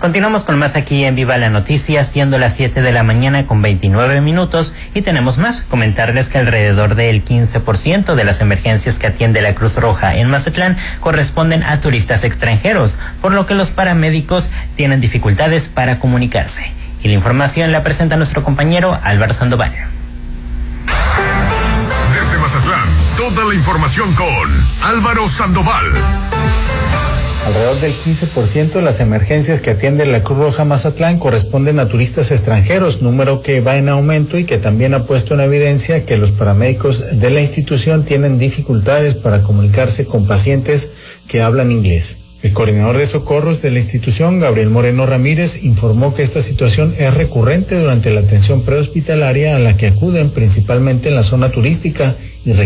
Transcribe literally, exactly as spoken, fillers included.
Continuamos con más aquí en Viva la Noticia, siendo las siete de la mañana con veintinueve minutos, y tenemos más. Comentarles que alrededor del quince por ciento de las emergencias que atiende la Cruz Roja en Mazatlán corresponden a turistas extranjeros, por lo que los paramédicos tienen dificultades para comunicarse. Y la información la presenta nuestro compañero Álvaro Sandoval. Desde Mazatlán, toda la información con Álvaro Sandoval. Alrededor del quince por ciento de las emergencias que atiende la Cruz Roja Mazatlán corresponden a turistas extranjeros, número que va en aumento y que también ha puesto en evidencia que los paramédicos de la institución tienen dificultades para comunicarse con pacientes que hablan inglés. El coordinador de socorros de la institución, Gabriel Moreno Ramírez, informó que esta situación es recurrente durante la atención prehospitalaria a la que acuden principalmente en la zona turística y